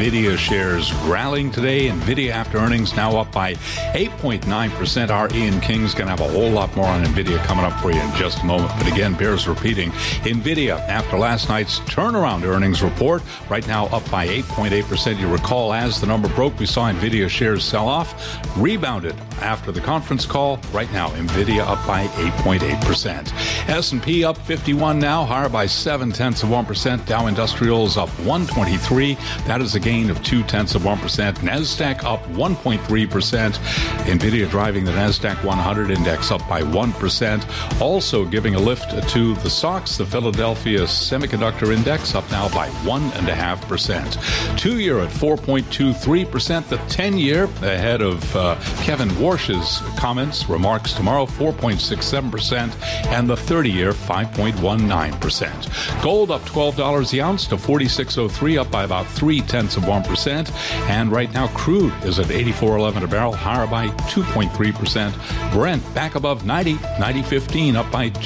NVIDIA shares rallying today. NVIDIA after earnings now up by 8.9%. Our Ian King's going to have a whole lot more on NVIDIA coming up for you in just a moment. But again, bears repeating, NVIDIA after last night's turnaround earnings report, right now up by 8.8%. You recall as the number broke, we saw NVIDIA shares sell off, rebounded after the conference call. Right now, NVIDIA up by 8.8%. S&P up 51 now, higher by 0.7%. Dow Industrials up 123. That is a gain of 0.2%. NASDAQ up 1.3%. NVIDIA driving the NASDAQ 100 index up by 1%. Also giving a lift to the SOX, the Philadelphia Semiconductor Index up now by 1.5%. 2-year at 4.23%. The 10-year ahead of Kevin Warsh's remarks tomorrow, 4.67%. And the 30-year, 5.19%. Gold up $12 the ounce to $46.03, up by about 0.3%. And right now, crude is at $84.11 a barrel, higher by 2.3%. Brent back above 90.15, up by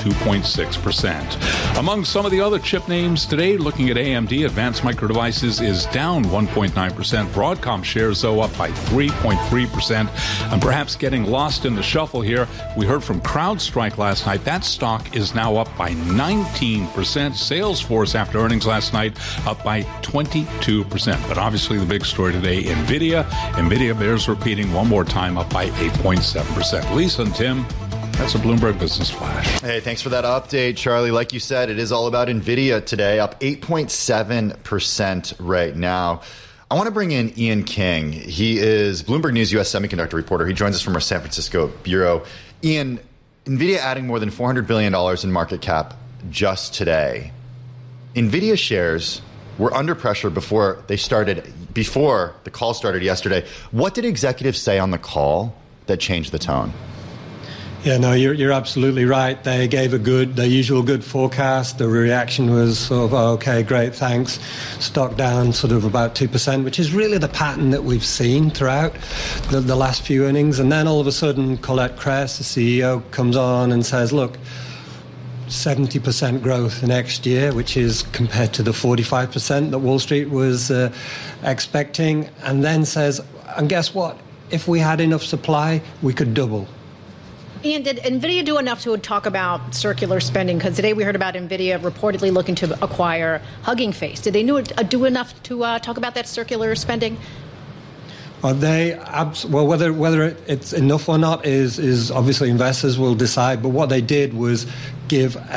2.6%. Among some of the other chip names today, looking at AMD, Advanced Micro Devices is down 1.9%. Broadcom shares, though, up by 3.3%. And perhaps getting lost in the shuffle here, we heard from CrowdStrike last night. That stock is now up by 19%. Salesforce after earnings last night up by 22%. But obviously the big story today, NVIDIA. NVIDIA bears repeating one more time, up by 8.7%. Lisa and Tim, that's a Bloomberg Business Flash. Hey, thanks for that update, Charlie. Like you said, it is all about NVIDIA today, up 8.7% right now. I want to bring in Ian King. He is Bloomberg News U.S. semiconductor reporter. He joins us from our San Francisco bureau. Ian, NVIDIA adding more than $400 billion in market cap just today. NVIDIA shares were under pressure before the call started yesterday. What did executives say on the call that changed the tone? Yeah, no, you're absolutely right. They gave their usual good forecast. The reaction was sort of, oh, okay, great, thanks. Stock down sort of about 2%, which is really the pattern that we've seen throughout the last few earnings. And then all of a sudden, Colette Kress, the CEO, comes on and says, look, 70% growth next year, which is compared to the 45% that Wall Street was expecting, and then says, and guess what? If we had enough supply, we could double. Ian, did NVIDIA do enough to talk about circular spending? Because today we heard about NVIDIA reportedly looking to acquire Hugging Face. Did they do enough to talk about that circular spending? Whether it's enough or not is obviously investors will decide. But what they did was give